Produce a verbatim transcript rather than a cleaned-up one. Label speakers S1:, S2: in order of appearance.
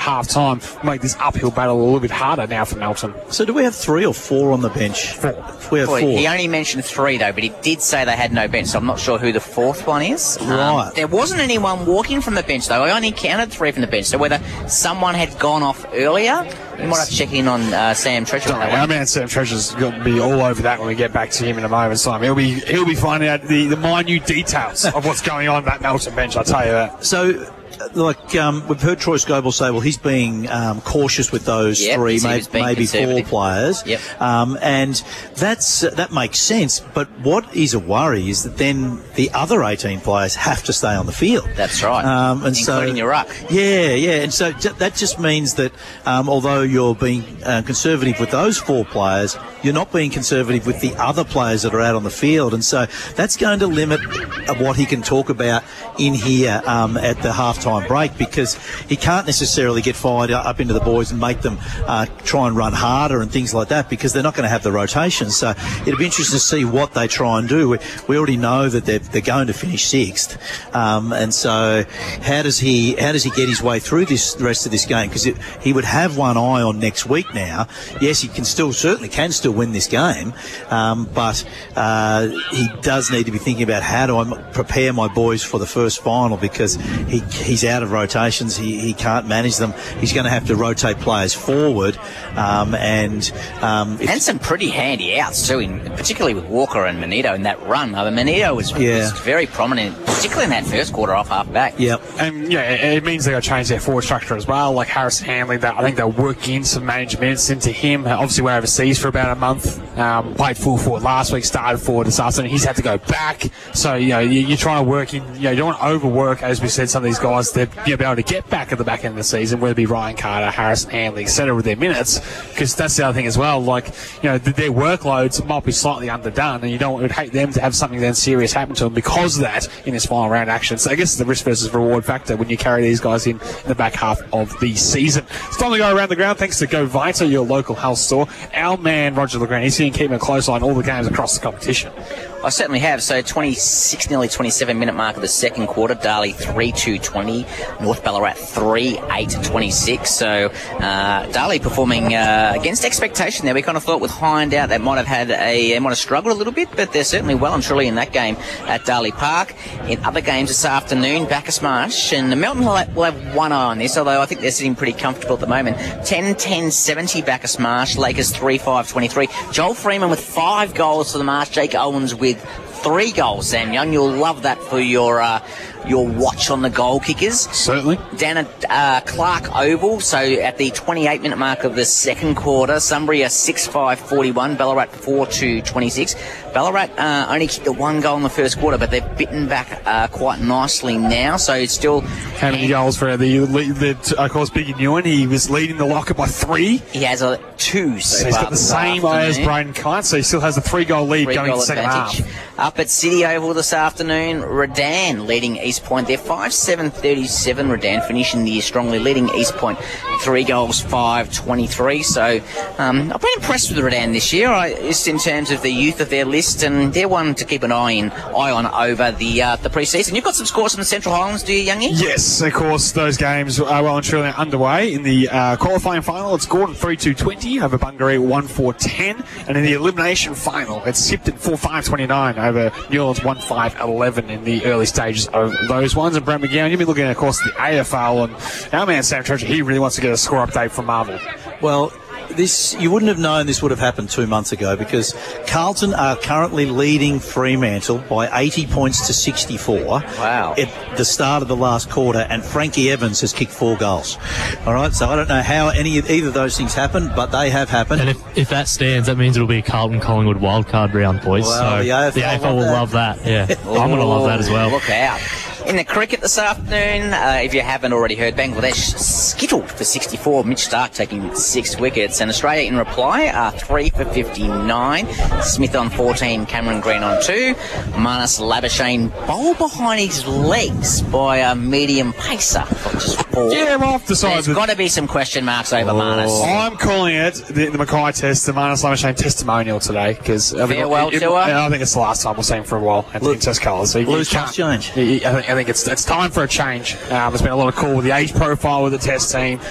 S1: half-time will make this uphill battle a little bit harder now for Melton.
S2: So do we have three or four on the bench?
S1: Four.
S2: We have
S3: Boy,
S2: four.
S3: he only mentioned three, though, but he did say they had no bench, so I'm not sure who the fourth one is.
S2: Right.
S3: Um, there wasn't anyone walking from the bench, though. I only counted three from the bench, so whether someone had gone off earlier, you might have to check in on uh, Sam Treasure.
S1: Sorry, our man Sam Treasure's going to be all over that when we get back to him in a moment's time. He'll be he'll be finding out the, the minute details of what's going on at that Melton bench, I'll tell you that.
S2: So, like, um, we've heard Troy Scoble say, well, he's being um, cautious with those
S3: Yep,
S2: three,
S3: he
S2: may,
S3: was being
S2: maybe four
S3: conservative.
S2: players.
S3: Yep.
S2: Um, and that's uh, that makes sense. But what is a worry is that then the other eighteen players have to stay on the field.
S3: That's right,
S2: Um, and
S3: including
S2: so,
S3: your ruck.
S2: Yeah, yeah. And so j- that just means that um, although you're being uh, conservative with those four players, you're not being conservative with the other players that are out on the field. And so that's going to limit uh, what he can talk about in here um, at the halftime break, because he can't necessarily get fired up into the boys and make them uh, try and run harder and things like that, because they're not going to have the rotation. So it'll be interesting to see what they try and do. We, we already know that they're, they're going to finish sixth, um, and so how does he how does he get his way through this the rest of this game? Because he would have one eye on next week now. Yes, he can still certainly can still win this game, um, but uh, he does need to be thinking about how do I prepare my boys for the first final, because he he's out of rotations. He, he can't manage them. He's going to have to rotate players forward, um, and um, if,
S3: And some pretty handy outs too, in, particularly with Walker and Manito in that run. I mean, Manito was,
S2: Yeah.
S3: was very prominent, particularly in that first quarter off half back.
S2: Yep.
S1: And yeah, it it means they got to change their forward structure as well. Like Harris Hanley, that I think they'll work in some managed minutes into him. Obviously, we're overseas for about a month. Um, played full forward last week, started forward this afternoon. He's had to go back. So you know, you, you're trying to work in. You know, you don't want to overwork, as we said. Some of these guys, they'll be able to get back at the back end of the season, whether it be Ryan Carter, Harris Hanley, et cetera, with their minutes. Because that's the other thing as well. Like you know, th- their workloads might be slightly underdone, and you don't would hate them to have something then serious happen to them because of that in this final round action. So I guess it's the risk versus reward factor when you carry these guys in, in the back half of the season. It's time to go around the ground. Thanks to Go Vita, your local health store. Our man Roger Legrand, he's been keeping a close eye on all the games across the competition.
S3: I certainly have. So twenty-six, nearly twenty-seven minute mark of the second quarter. Darley three two twenty, North Ballarat three eight twenty-six. So uh, Darley performing uh, against expectation there. We kind of thought with Hind out they might have had a they might have struggled a little bit, but they're certainly well and truly in that game at Darley Park. In other games this afternoon, Bacchus Marsh and Melton will have, will have one eye on this, although I think they're sitting pretty comfortable at the moment. ten ten seventy Bacchus Marsh, Lakers three five twenty-three. Joel Freeman with five goals for the Marsh, Jake Owens with three goals. Sam Young, you'll love that for your uh, your watch on the goal kickers.
S1: Certainly.
S3: Down at uh, Clark Oval, so at the twenty-eight minute mark of the second quarter, Sunbury are six five forty-one, Ballarat four two twenty-six. Ballarat uh, only kicked the one goal in the first quarter, but they've bitten back uh, quite nicely now, so it's still...
S1: How many goals for the, the of course, Biggie Newen? He was leading the locker by three.
S3: He has a two so,
S1: So he's
S3: far
S1: got the
S3: this
S1: same eye as
S3: afternoon.
S1: Braden Kite, so he still has a three-goal lead
S3: Three
S1: going
S3: goal
S1: into the second
S3: advantage.
S1: half.
S3: Up at City Oval this afternoon, Redan leading East Point. They're five seven thirty-seven, Redan finishing the year strongly, leading East Point three goals, five twenty-three. So um, I've been impressed with Redan this year, I, just in terms of the youth of their list, and they're one to keep an eye, in, eye on over the uh, the pre-season. You've got some scores from the Central Highlands, do you, Youngie?
S1: Yes, of course, those games are well and truly underway. In the uh, qualifying final, it's Gordon three two twenty over Bungaree one four ten, and in the elimination final, it's Sipton four five twenty-nine over New Orleans one five eleven in the early stages of those ones. And Brent McGowan, you've been looking at, of course, the A F L, and our man Sam Treasure, he really wants to get a score update from Marvel.
S2: Well, this you wouldn't have known this would have happened two months ago, because Carlton are currently leading Fremantle by eighty points to sixty-four.
S3: Wow.
S2: At the start of the last quarter, and Frankie Evans has kicked four goals. All right, so I don't know how any of either of those things happened, but they have happened.
S4: And if, if that stands, that means it'll be a Carlton-Collingwood wildcard round, boys.
S2: Well,
S4: so
S2: the A F L
S4: the A F L will
S2: love
S4: love that. Yeah, I'm going to love that as well.
S3: Look out. In the cricket this afternoon, uh, if you haven't already heard, Bangladesh skittled for sixty-four. Mitch Stark taking six wickets. And Australia in reply are three for fifty-nine. Smith on fourteen, Cameron Green on two. Marnus Labuschagne bowled behind his legs by a medium pacer. Just four.
S1: Yeah, well, I've decided
S3: There's
S1: that-
S3: got to be some question marks over Marnus.
S1: I'm calling it the, the Mackay test, the Marnus Labuschagne testimonial today, because
S3: Farewell
S1: it, it,
S3: tour?
S1: I think it's the last time we'll see him for a while at in test colours. So you
S2: Blues
S1: can't-
S2: must change.
S1: I think, I think it's it's time for a change. Um, there's been a lot of call with the age profile with the test team.